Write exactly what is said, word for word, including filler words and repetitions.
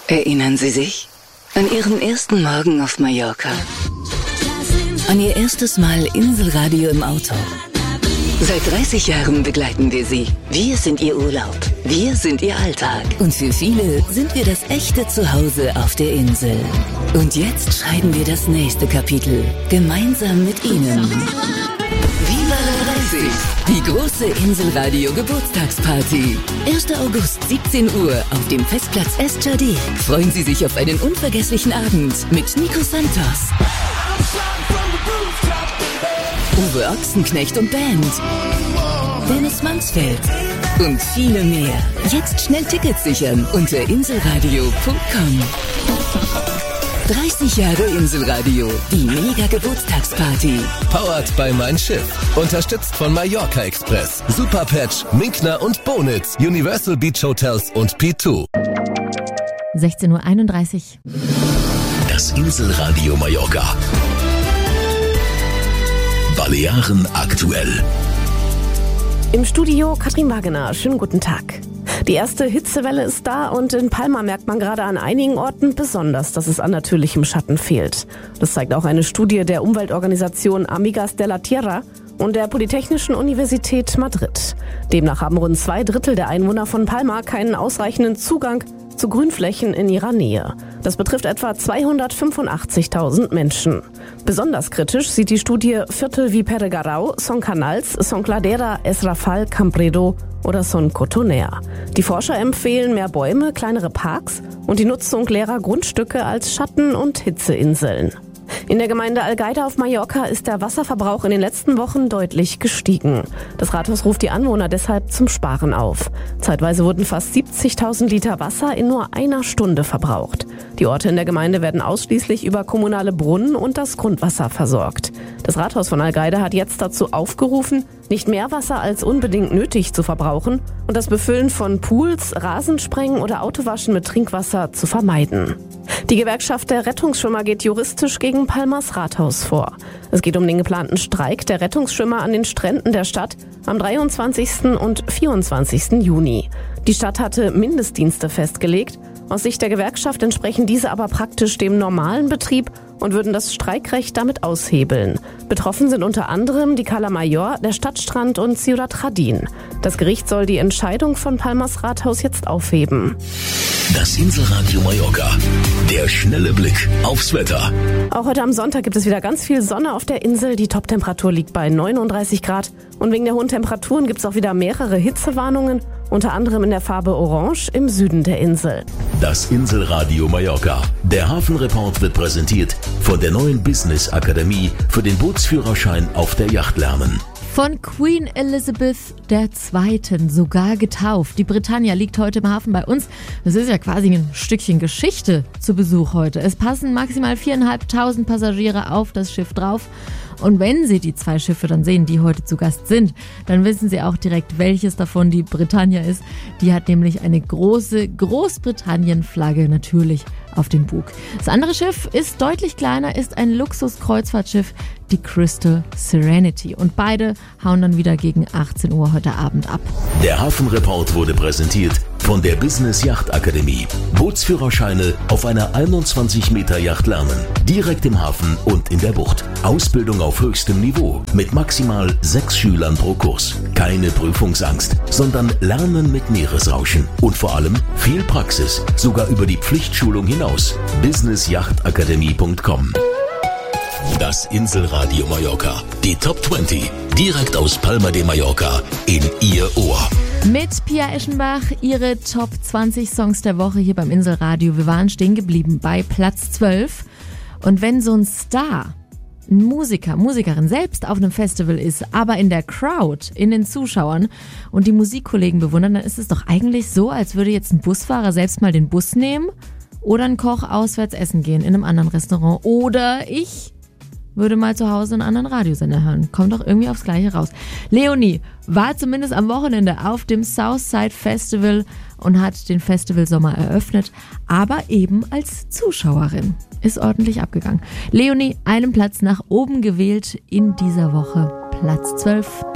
Erinnern Sie sich? An Ihren ersten Morgen auf Mallorca? An Ihr erstes Mal Inselradio im Auto? Seit dreißig Jahren begleiten wir Sie. Wir sind Ihr Urlaub. Wir sind Ihr Alltag. Und für viele sind wir das echte Zuhause auf der Insel. Und jetzt schreiben wir das nächste Kapitel. Gemeinsam mit Ihnen. Viva la dreißig! Die große Inselradio Geburtstagsparty. erster August, siebzehn Uhr auf dem Festplatz Estjardé. Freuen Sie sich auf einen unvergesslichen Abend mit Nico Santos, Uwe Ochsenknecht und Band, Dennis Mansfeld und viele mehr. Jetzt schnell Tickets sichern unter inselradio punkt com. dreißig Jahre Inselradio, die Mega-Geburtstagsparty. Powered by Mein Schiff. Unterstützt von Mallorca Express, Superpatch, Minkner und Bonitz, Universal Beach Hotels und P zwei. sechzehn Uhr einunddreißig. Das Inselradio Mallorca. Balearen aktuell. Im Studio Katrin Wagener. Schönen guten Tag. Die erste Hitzewelle ist da und in Palma merkt man gerade an einigen Orten besonders, dass es an natürlichem Schatten fehlt. Das zeigt auch eine Studie der Umweltorganisation Amigas de la Tierra und der Polytechnischen Universität Madrid. Demnach haben rund zwei Drittel der Einwohner von Palma keinen ausreichenden Zugang zu Grünflächen in ihrer Nähe. Das betrifft etwa zweihundertfünfundachtzigtausend Menschen. Besonders kritisch sieht die Studie Viertel wie Peregarau, Son Canals, Son Cladera, Es Rafal, Campredó oder Son Cotonera. Die Forscher empfehlen mehr Bäume, kleinere Parks und die Nutzung leerer Grundstücke als Schatten- und Hitzeinseln. In der Gemeinde Algaida auf Mallorca ist der Wasserverbrauch in den letzten Wochen deutlich gestiegen. Das Rathaus ruft die Anwohner deshalb zum Sparen auf. Zeitweise wurden fast siebzigtausend Liter Wasser in nur einer Stunde verbraucht. Die Orte in der Gemeinde werden ausschließlich über kommunale Brunnen und das Grundwasser versorgt. Das Rathaus von Algaida hat jetzt dazu aufgerufen, nicht mehr Wasser als unbedingt nötig zu verbrauchen und das Befüllen von Pools, Rasensprengen oder Autowaschen mit Trinkwasser zu vermeiden. Die Gewerkschaft der Rettungsschwimmer geht juristisch gegen Palmas Rathaus vor. Es geht um den geplanten Streik der Rettungsschwimmer an den Stränden der Stadt am dreiundzwanzigsten und vierundzwanzigsten Juni. Die Stadt hatte Mindestdienste festgelegt. Aus Sicht der Gewerkschaft entsprechen diese aber praktisch dem normalen Betrieb und würden das Streikrecht damit aushebeln. Betroffen sind unter anderem die Cala Mayor, der Stadtstrand und Ciudad Jardín. Das Gericht soll die Entscheidung von Palmas Rathaus jetzt aufheben. Das Inselradio Mallorca. Der schnelle Blick aufs Wetter. Auch heute am Sonntag gibt es wieder ganz viel Sonne auf der Insel. Die Toptemperatur liegt bei neununddreißig Grad. Und wegen der hohen Temperaturen gibt es auch wieder mehrere Hitzewarnungen. Unter anderem in der Farbe Orange im Süden der Insel. Das Inselradio Mallorca. Der Hafenreport wird präsentiert von der neuen Business Akademie für den Bootsführerschein auf der Yacht lernen. Von Queen Elizabeth der Zweiten sogar getauft. Die Britannia liegt heute im Hafen bei uns. Das ist ja quasi ein Stückchen Geschichte zu Besuch heute. Es passen maximal viertausendfünfhundert Passagiere auf das Schiff drauf. Und wenn Sie die zwei Schiffe dann sehen, die heute zu Gast sind, dann wissen Sie auch direkt, welches davon die Britannia ist. Die hat nämlich eine große Großbritannien-Flagge natürlich auf dem Bug. Das andere Schiff ist deutlich kleiner, ist ein Luxus-Kreuzfahrtschiff, die Crystal Serenity. Und beide hauen dann wieder gegen achtzehn Uhr heute Abend ab. Der Hafenreport wurde präsentiert von der Business Yacht Akademie. Bootsführerscheine auf einer einundzwanzig Meter Yacht lernen. Direkt im Hafen und in der Bucht. Ausbildung auf höchstem Niveau mit maximal sechs Schülern pro Kurs. Keine Prüfungsangst, sondern Lernen mit Meeresrauschen. Und vor allem viel Praxis, sogar über die Pflichtschulung hinaus. business yacht akademie punkt com. Das Inselradio Mallorca. Die Top zwanzig. Direkt aus Palma de Mallorca in Ihr Ohr. Mit Pia Eschenbach, ihre Top zwanzig Songs der Woche hier beim Inselradio. Wir waren stehen geblieben bei Platz zwölf. Und wenn so ein Star, ein Musiker, Musikerin selbst auf einem Festival ist, aber in der Crowd, in den Zuschauern und die Musikkollegen bewundern, dann ist es doch eigentlich so, als würde jetzt ein Busfahrer selbst mal den Bus nehmen oder ein Koch auswärts essen gehen in einem anderen Restaurant. Oder ich würde mal zu Hause einen anderen Radiosender hören. Kommt doch irgendwie aufs Gleiche raus. Leonie war zumindest am Wochenende auf dem Southside Festival und hat den Festivalsommer eröffnet, aber eben als Zuschauerin. Ist ordentlich abgegangen. Leonie, einen Platz nach oben gewählt in dieser Woche. Platz zwölf.